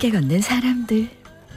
함께 걷는 사람들.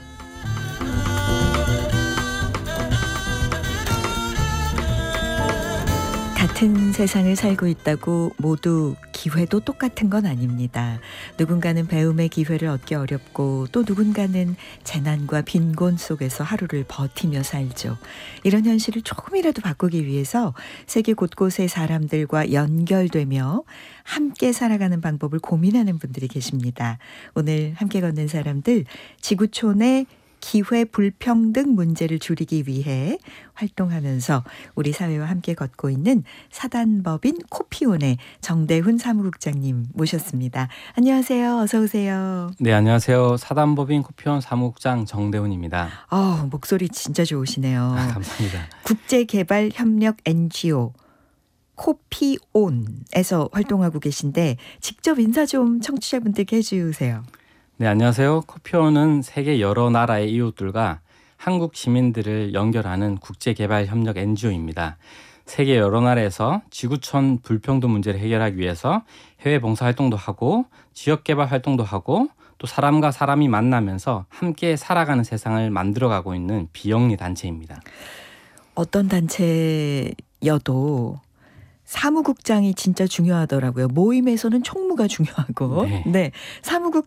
같은 세상을 살고 있다고 모두 기회도 똑같은 건 아닙니다. 누군가는 배움의 기회를 얻기 어렵고 또 누군가는 재난과 빈곤 속에서 하루를 버티며 살죠. 이런 현실을 조금이라도 바꾸기 위해서 세계 곳곳의 사람들과 연결되며 함께 살아가는 방법을 고민하는 분들이 계십니다. 오늘 함께 걷는 사람들, 지구촌의 기회 불평등 문제를 줄이기 위해 활동하면서 우리 사회와 함께 걷고 있는 사단법인 코피온의 정대훈 사무국장님 모셨습니다. 안녕하세요. 어서 오세요. 네, 안녕하세요. 사단법인 코피온 사무국장 정대훈입니다. 목소리 진짜 좋으시네요. 감사합니다. 국제개발협력 NGO 코피온에서 활동하고 계신데 직접 인사 좀 청취자분들께 해주세요. 네, 안녕하세요. 코피온은 세계 여러 나라의 이웃들과 한국 시민들을 연결하는 국제개발협력 NGO입니다. 세계 여러 나라에서 지구촌 불평등 문제를 해결하기 위해서 해외 봉사활동도 하고 지역개발 활동도 하고 또 사람과 사람이 만나면서 함께 살아가는 세상을 만들어가고 있는 비영리 단체입니다. 어떤 단체여도 사무국장이 진짜 중요하더라고요. 모임에서는 총무가 중요하고, 네. 사무국